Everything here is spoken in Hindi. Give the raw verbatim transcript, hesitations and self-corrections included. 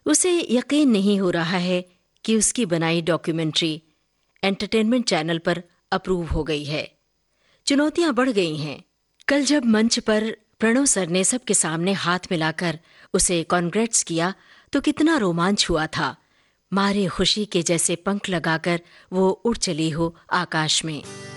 उसे यकीन नहीं हो रहा है कि उसकी बनाई डॉक्यूमेंट्री एंटरटेनमेंट चैनल पर अप्रूव हो गई है। चुनौतियां बढ़ गई हैं। कल जब मंच पर प्रणव सर ने सबके सामने हाथ मिलाकर उसे कॉन्ग्रेट्स किया तो कितना रोमांच हुआ था। मारे खुशी के जैसे पंख लगाकर वो उड़ चली हो आकाश में।